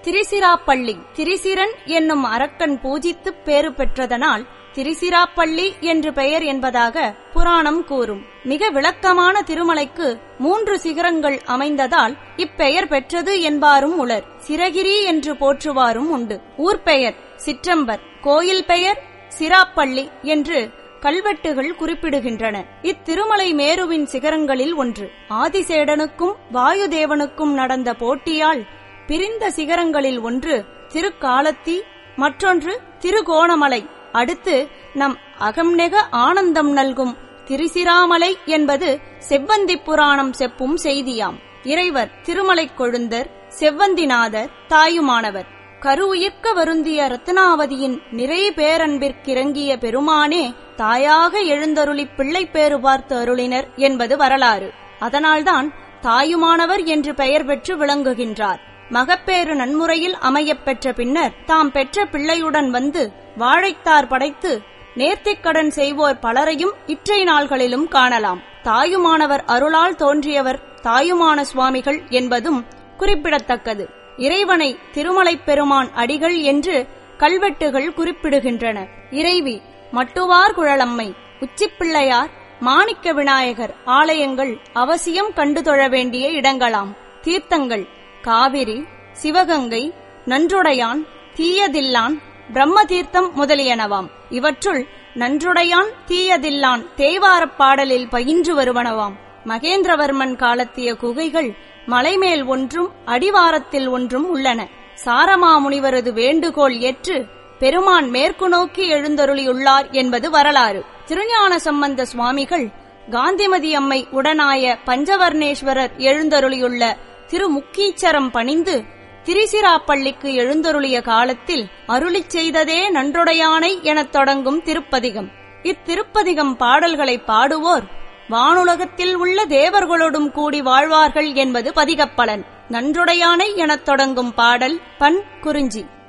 திரிசிராப்பள்ளி திரிசிரன் என்னும் அரக்கன் பூஜித்துப் பேறு பெற்றதனால் திரிசிராப்பள்ளி என்று பெயர் என்பதாக புராணம் கூறும். மிக விளக்கமான திருமலைக்கு 3 சிகரங்கள் அமைந்ததால் இப்பெயர் பெற்றது என்பாரும் உளர். சிரகிரி என்று போற்றுவாரும் உண்டு. ஊர் பெயர் சிற்றம்பர், கோயில் பெயர் சிராப்பள்ளி என்று கல்வெட்டுகள் குறிப்பிடுகின்றன. இத்திருமலை மேருவின் சிகரங்களில் ஒன்று. ஆதிசேடனுக்கும் வாயுதேவனுக்கும் நடந்த போட்டியால் பிரிந்த சிகரங்களில் ஒன்று திருக்காலத்தி, மற்றொன்று திருகோணமலை. அடுத்து நம் அகம்நெக ஆனந்தம் நல்கும் திரிசிராமலை என்பது செவ்வந்தி புராணம் செப்பும் செய்தியாம். இறைவர் திருமலை கொழுந்தர், செவ்வந்திநாதர், தாயுமானவர். கருவுயிர்க்க வருந்திய ரத்னாவதியின் நிறை பேரன்பிற்கிறங்கிய பெருமானே தாயாக எழுந்தருளிப் பிள்ளை பேறு பார்த்து அருளினர் என்பது வரலாறு. அதனால்தான் தாயுமானவர் என்று பெயர் பெற்று விளங்குகின்றார். மகப்பேறு நன்முறையில் அமையப் பெற்ற பின்னர் தாம் பெற்ற பிள்ளையுடன் வந்து வாழைத்தார் படைத்து நேர்த்திக்கடன் செய்வோர் பலரையும் இற்றை நாள்களிலும் காணலாம். தாயுமானவர் அருளால் தோன்றியவர் தாயுமான சுவாமிகள் என்பதும் குறிப்பிடத்தக்கது. இறைவனை திருமலைப் பெருமான் அடிகள் என்று கல்வெட்டுகள் குறிப்பிடுகின்றன. இறைவி மட்டுவார் குழலம்மை, உச்சிப்பிள்ளையார், மாணிக்க விநாயகர் ஆலயங்கள் அவசியம் கண்டு தொழ வேண்டிய இடங்களாம். தீர்த்தங்கள் காவிரி, சிவகங்கை, நன்றுடையான், தீயதில்லான், பிரம்ம தீர்த்தம் முதலியனவாம். இவற்றுள் நன்றுடையான், தீயதில்லான் தேவாரப் பாடலில் பயின்று வருவனவாம். மகேந்திரவர்மன் காலத்திய குகைகள் மலைமேல் ஒன்றும் அடிவாரத்தில் ஒன்றும் உள்ளன. சாரமாமுனிவரது வேண்டுகோள் ஏற்று பெருமான் மேற்கு நோக்கி எழுந்தருளியுள்ளார் என்பது வரலாறு. திருஞான சம்பந்த சுவாமிகள் காந்திமதி அம்மை உடனாய பஞ்சவர்ணேஸ்வரர் எழுந்தருளியுள்ள திருமுக்கீச்சரம் பணிந்து திரிசிராப்பள்ளிக்கு எழுந்தருளிய காலத்தில் அருளிச் செய்ததே நன்றுடையானை எனத் தொடங்கும் திருப்பதிகம். இத்திருப்பதிகம் பாடல்களை பாடுவோர் வானுலகத்தில் உள்ள தேவர்களோடும் கூடி வாழ்வார்கள் என்பது பதிகப்பலன். நன்றுடையானை எனத் தொடங்கும் பாடல் பண் குறிஞ்சி.